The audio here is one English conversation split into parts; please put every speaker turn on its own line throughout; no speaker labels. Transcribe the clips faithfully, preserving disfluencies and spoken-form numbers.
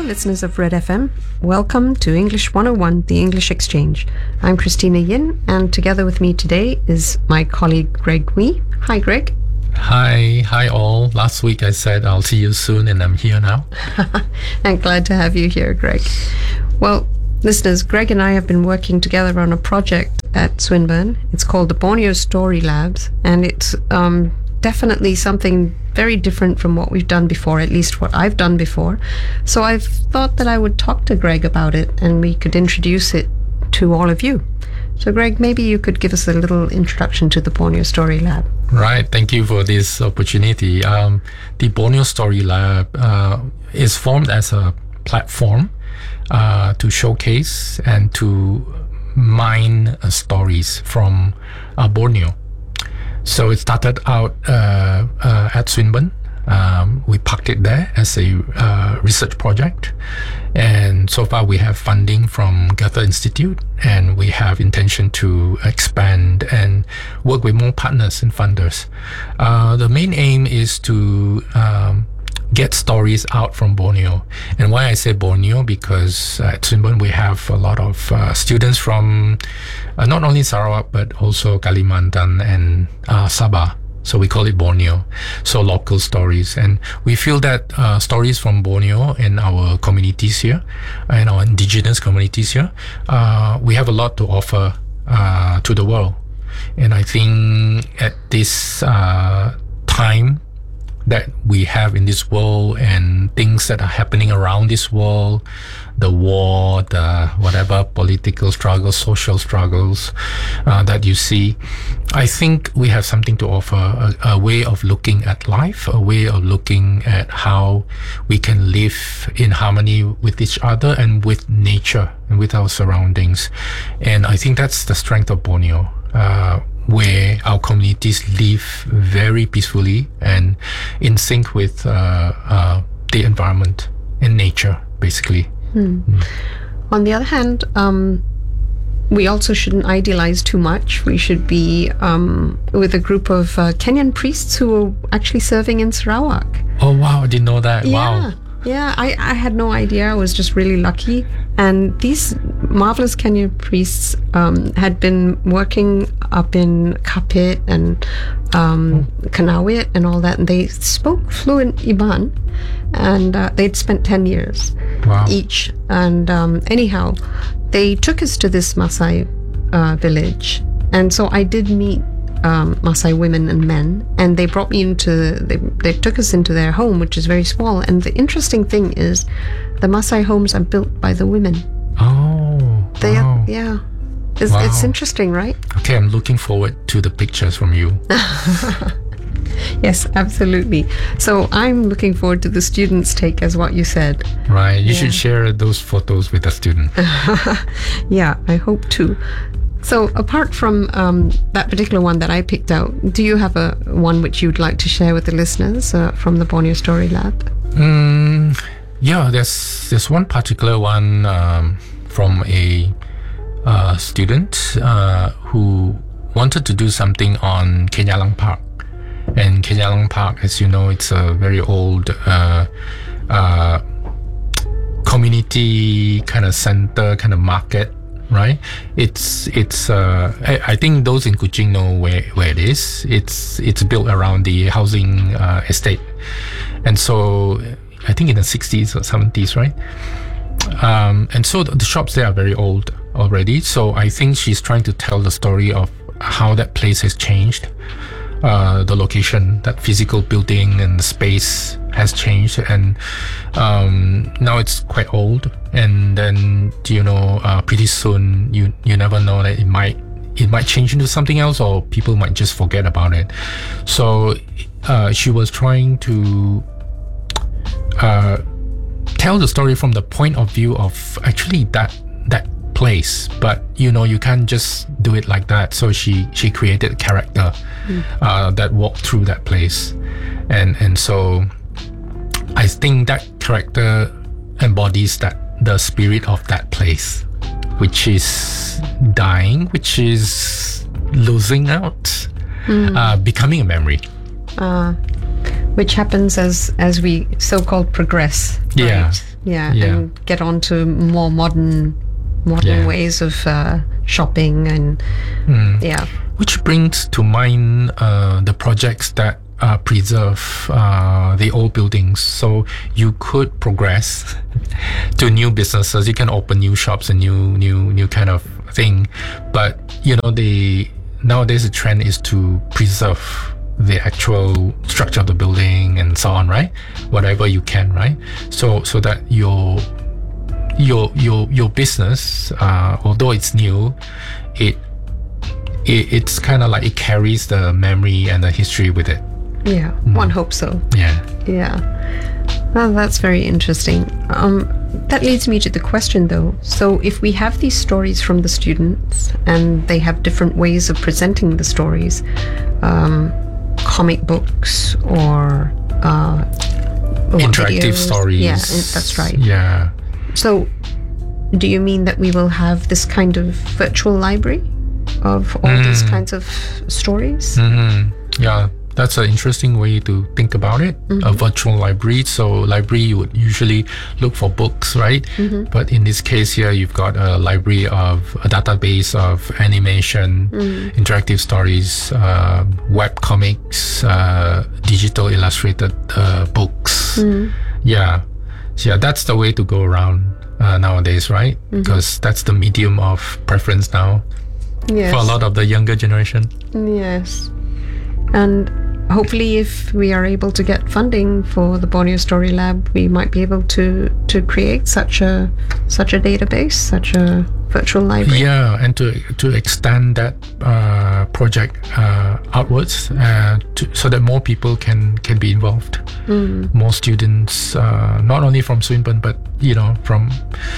listeners of Red F M. Welcome to English one oh one, the English Exchange. I'm Christina Yin, and together with me today is my colleague Greg Wee. Hi, Greg.
Hi, hi all. Last week I said I'll see you soon, and I'm here now.
I'm glad to have you here, Greg. Well, listeners, Greg and I have been working together on a project at Swinburne. It's called the Borneo Story Labs, and it's um, definitely something very different from what we've done before, at least what I've done before. So I've thought that I would talk to Greg about it and we could introduce it to all of you. So Greg, maybe you could give us a little introduction to the Borneo Story Lab.
Right, thank you for this opportunity. Um, the Borneo Story Lab uh, is formed as a platform uh, to showcase and to mine uh, stories from uh, Borneo. So it started out uh, uh, at Swinburne. Um, we parked it there as a uh, research project, and so far we have funding from Goethe Institute, and we have intention to expand and work with more partners and funders. Uh, the main aim is to um, get stories out from Borneo. And why I say Borneo, because at Swinburne we have a lot of uh, students from uh, not only Sarawak but also Kalimantan and uh, Sabah. So we call it Borneo, so local stories. And we feel that uh, stories from Borneo and our communities here, and our indigenous communities here, uh, we have a lot to offer uh, to the world. And I think at this uh, time that we have in this world and things that are happening around this world, the war, the whatever political struggles, social struggles uh, that you see, I think we have something to offer, a, a way of looking at life, a way of looking at how we can live in harmony with each other and with nature and with our surroundings. And I think that's the strength of Borneo, uh, where our communities live very peacefully and in sync with uh, uh, the environment and nature, basically.
Hmm.
Mm.
On the other hand, um, we also shouldn't idealize too much. We should be um, with a group of uh, Kenyan priests who are actually serving in Sarawak.
Oh, wow, I didn't know that.
Yeah.
Wow.
Yeah, I, I had no idea. I was just really lucky. And these marvelous Kenyan priests um, had been working up in Kapit and um, Kanawit and all that. And they spoke fluent Iban. And uh, they'd spent ten years
Wow.
each. And um, anyhow, they took us to this Maasai uh, village. And so I did meet Um, Maasai women and men, and they brought me into, they, they took us into their home, which is very small. And the interesting thing is the Maasai homes are built by the women.
Oh,
They
wow.
are, yeah. It's,
Wow.
it's interesting, right?
Okay, I'm looking forward to the pictures from you.
Yes, absolutely. So I'm looking forward to the students' take, as what you said.
Right, you
Yeah.
should share those photos with the student.
Yeah, I hope to. So apart from um, that particular one that I picked out, do you have a one which you'd like to share with the listeners uh, from the Borneo Story Lab?
Mm, yeah, there's there's one particular one um, from a uh, student uh, who wanted to do something on Kenyalang Park. And Kenyalang Park, as you know, it's a very old uh, uh, community kind of center, kind of market. Right, it's it's. Uh, I, I think those in Kuching know where, where it is. It's it's built around the housing uh, estate, and so I think in the sixties or seventies, right? Um, and so the, the shops there are very old already. So I think she's trying to tell the story of how that place has changed. Uh, the location, that physical building and the space has changed, and um, now it's quite old. And then you know, uh, pretty soon you you never know that it might it might change into something else, or people might just forget about it. So uh, she was trying to uh, tell the story from the point of view of actually that that place, but you know, you can't just do it like that. So she she created a character mm. uh, that walked through that place, and and so I think that character embodies that the spirit of that place, which is dying, which is losing out, mm. uh, becoming a memory.
Uh, which happens as as we so-called progress.
Yeah.
Right? Yeah,
Yeah.
and get on to more modern modern
Yeah.
ways of uh, shopping and yeah.
Which brings to mind uh, the projects that uh, preserve uh, the old buildings. So you could progress to new businesses. You can open new shops and new, new, new kind of thing. But you know, the nowadays the trend is to preserve the actual structure of the building and so on, right? Whatever you can, right? So so that your your your your business, uh, although it's new, it It, it's kind of like it carries the memory and the history with it.
Yeah, one hopes so.
Yeah.
Yeah. Well, that's very interesting. Um, that leads me to the question, though. So, if we have these stories from the students and they have different ways of presenting the stories, um, comic books or uh, what,
interactive
videos?
stories.
Yeah, that's right.
Yeah.
So, do you mean that we will have this kind of virtual library of all these kinds of stories?
Mm-hmm. Yeah, that's an interesting way to think about it. A virtual library. So library, you would usually look for books, right? But in this case here, you've got a library of a database of animation, interactive stories, uh, web comics, uh, digital illustrated uh, books. Yeah. So yeah, that's the way to go around uh, nowadays, right? Because that's the medium of preference now.
Yes.
For a lot of the younger generation.
Yes. And hopefully if we are able to get funding for the Borneo Story Lab, we might be able to to create such a such a database, such a virtual library.
Yeah, and to to extend that uh, project uh, outwards, uh, to, so that more people can can be involved. Mm. More students, uh, not only from Swinburne, but you know from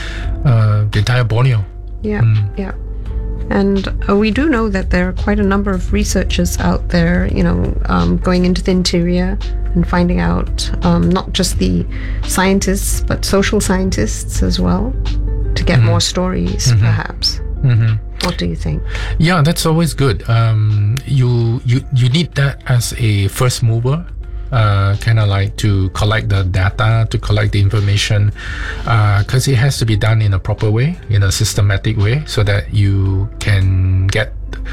uh, the entire Borneo.
Yeah, yeah. And uh, we do know that there are quite a number of researchers out there, you know, um, going into the interior and finding out um, not just the scientists, but social scientists as well, to get more stories, perhaps. What do you think?
Yeah, that's always good. Um, you you you need that as a first mover. Uh, kind of like to collect the data, to collect the information, because uh, it has to be done in a proper way, in a systematic way, so that you can get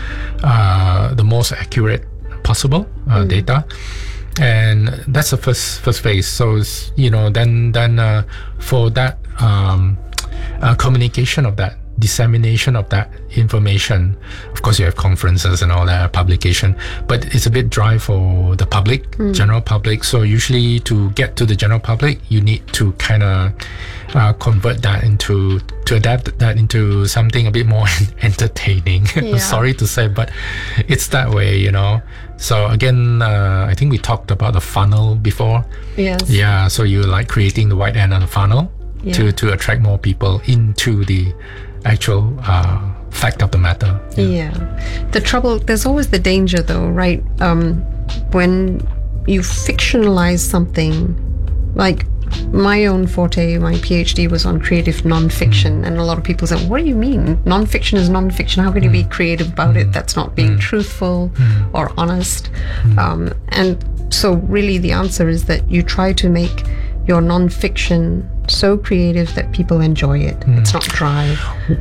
uh, the most accurate possible uh, mm. data. And that's the first first phase. So you know, then then uh, for that um, uh, communication of that, dissemination of that information, of course you have conferences and all that, publication, but it's a bit dry for the public, mm. general public. So usually to get to the general public, you need to kind of uh, convert that into, to adapt that into something a bit more entertaining.
Yeah.
Sorry to say, but it's that way, you know. So again, uh, I think we talked about the funnel before.
Yes.
Yeah, so you like creating the white end of the funnel
yeah.
to, to attract more people into the actual uh, fact of the matter.
Yeah. yeah. The trouble, there's always the danger though, right? Um, when you fictionalize something, like my own forte, my PhD was on creative non-fiction, mm. and a lot of people say, what do you mean? Non-fiction is non-fiction. How can you be creative about mm. it? That's not being mm. truthful mm. or honest. Mm. Um, and so really the answer is that you try to make your non-fiction so creative that people enjoy it. Mm. It's not dry.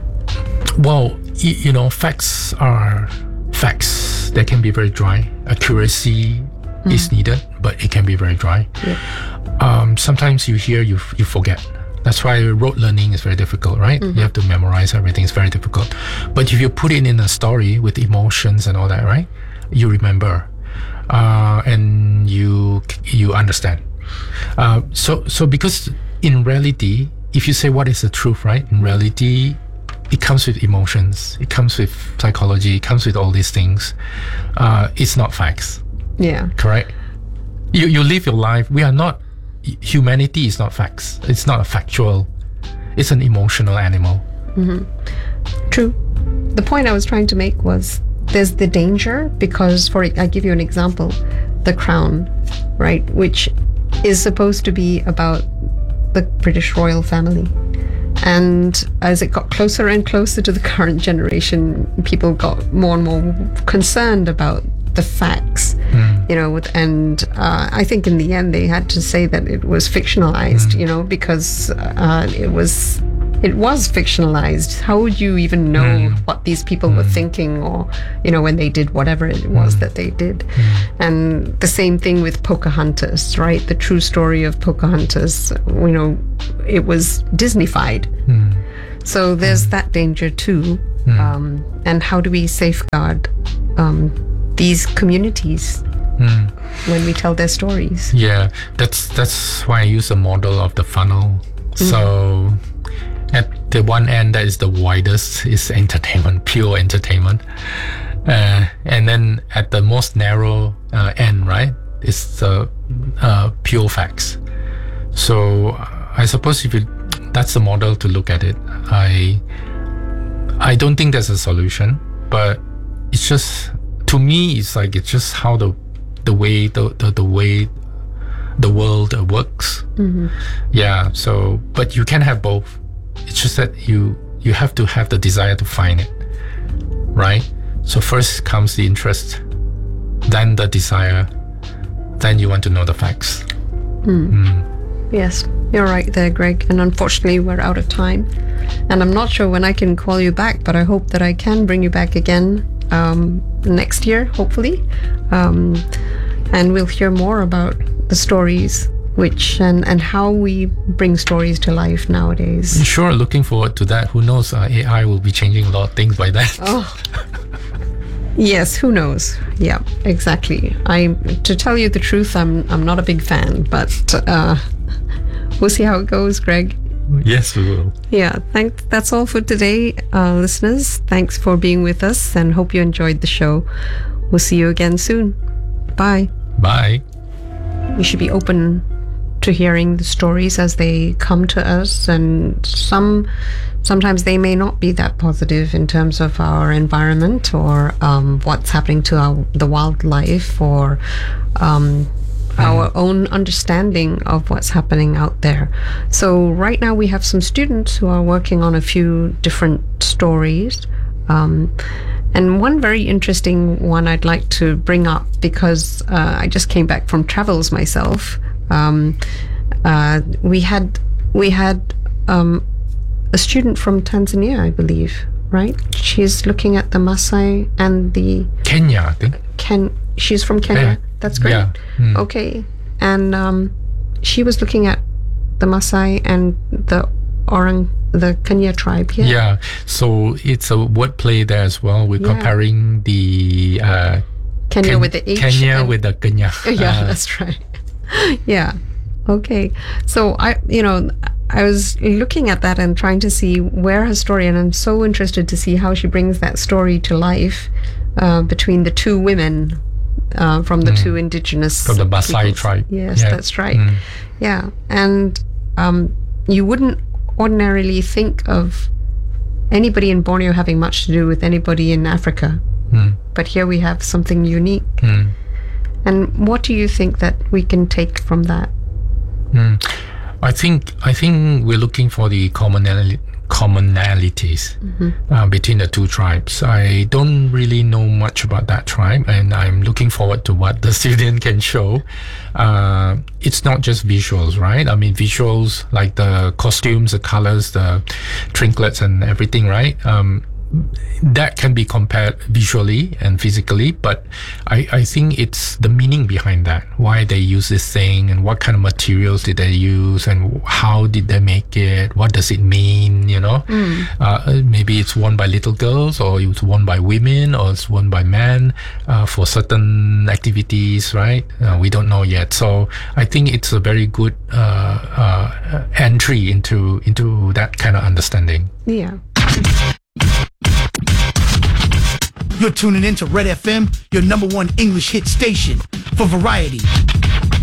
Well, y- you know, facts are facts. They can be very dry. Accuracy mm. is needed, but it can be very dry.
Yep.
Um, sometimes you hear, you you forget. That's why rote learning is very difficult, right? Mm-hmm. You have to memorize everything. It's very difficult. But if you put it in a story with emotions and all that, right? You remember, uh, and you you understand. Uh, so so because in reality, if you say what is the truth, right? In reality, it comes with emotions. It comes with psychology. It comes with all these things. Uh, it's not facts.
Yeah.
Correct. You you live your life. We are not. Humanity is not facts. It's not a factual. It's an emotional animal.
Mm-hmm. True. The point I was trying to make was there's the danger because, for I give you an example, The Crown, right, which is supposed to be about the British royal family. And as it got closer and closer to the current generation, people got more and more concerned about the facts. Mm. you know, with, and uh, I think in the end they had to say that it was fictionalized,
Mm.
you know, because uh, it was it was fictionalized. How would you even know
Mm.
what these people were thinking, or you know, when they did whatever it was that they did? And the same thing with Pocahontas, right? The true story of Pocahontas, you know, it was Disneyfied.
Mm.
So there's that danger too. Um, and how do we safeguard um, these communities
Mm.
when we tell their stories?
Yeah, that's that's why I use the model of the funnel. So at the one end, that is the widest, is entertainment, pure entertainment, uh, and then at the most narrow uh, end, right, is the uh, pure facts. So I suppose if you, that's the model to look at it. I I don't think there's a solution, but it's just, to me, it's like it's just how the the way the the, the way the world works.
Mm-hmm.
Yeah. So, but you can have both. It's just that you you have to have the desire to find it, right? So first comes the interest, then the desire, then you want to know the facts.
Mm.
Mm.
Yes, you're right there, Greg. And unfortunately, we're out of time. And I'm not sure when I can call you back, but I hope that I can bring you back again um, next year, hopefully. Um, and we'll hear more about the stories which and, and how we bring stories to life nowadays.
Sure, looking forward to that. Who knows? Uh, A I will be changing a lot of things by then.
Oh. Yes, who knows? Yeah, exactly. I, to tell you the truth, I'm I'm not a big fan, but uh, we'll see how it goes, Greg.
Yes, we will.
Yeah, thank, that's all for today, uh, listeners. Thanks for being with us, and hope you enjoyed the show. We'll see you again soon. Bye.
Bye.
We should be open to hearing the stories as they come to us, and some sometimes they may not be that positive in terms of our environment, or um, what's happening to our, the wildlife, or um, our own understanding of what's happening out there. So right now we have some students who are working on a few different stories, um, and one very interesting one I'd like to bring up, because uh, I just came back from travels myself. Um, uh, we had we had um, a student from Tanzania, I believe, right? She's looking at the Maasai and the
Kenya, I think.
Ken. She's from Kenya.
Yeah.
That's great.
Yeah. Mm.
Okay, and um, she was looking at the Maasai and the Orang, the Kenya tribe. Yeah.
Yeah. So it's a wordplay there as well. We're
Yeah.
comparing the uh,
Kenya
Ken-
with the H.
Kenya
and-
with the Kenya.
Yeah,
Uh,
that's right. Yeah. Okay. So I, you know, I was looking at that and trying to see where her story, and I'm so interested to see how she brings that story to life uh, between the two women uh, from the two indigenous
From the Maasai
peoples.
tribe.
Yes,
Yeah.
that's right.
Mm.
Yeah, and um, you wouldn't ordinarily think of anybody in Borneo having much to do with anybody in Africa,
Mm.
but here we have something unique.
Mm.
And what do you think that we can take from that?
Mm. I think I think we're looking for the commonali- commonalities uh, between the two tribes. I don't really know much about that tribe, and I'm looking forward to what the student can show. Uh, it's not just visuals, right? I mean, visuals like the costumes, the colors, the trinkets, and everything, right? Um, that can be compared visually and physically, but I, I think it's the meaning behind that, why they use this thing, and what kind of materials did they use, and how did they make it, what does it mean, you know? Uh, maybe it's worn by little girls, or it's worn by women, or it's worn by men uh, for certain activities, right? Uh, we don't know yet. So I think it's a very good uh, uh, entry into into that kind of understanding.
Yeah.
You're tuning in to Red F M, your number one English hit station for variety,